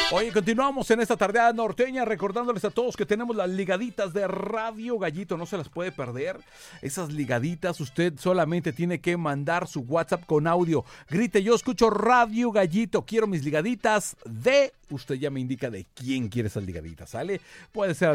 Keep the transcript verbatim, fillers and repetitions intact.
Oye, continuamos en esta tardeada norteña recordándoles a todos que tenemos las ligaditas de Radio Gallito, no se las puede perder. Esas ligaditas usted solamente tiene que mandar su WhatsApp con audio. Grite, yo escucho Radio Gallito, quiero mis ligaditas de... Usted ya me indica de quién quiere esas ligaditas, ¿sale? Puede ser